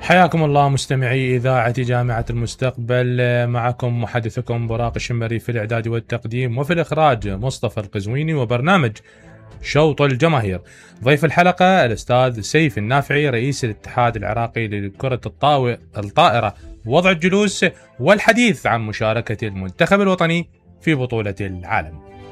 حياكم الله مستمعي إذاعة جامعة المستقبل. معكم محدثكم براق الشمري في الإعداد والتقديم، وفي الإخراج مصطفى القزويني، وبرنامج شوط الجماهير. ضيف الحلقة الأستاذ سيف النافعي رئيس الاتحاد العراقي لكرة الطائرة، وضع الجلوس والحديث عن مشاركة المنتخب الوطني في بطولة العالم.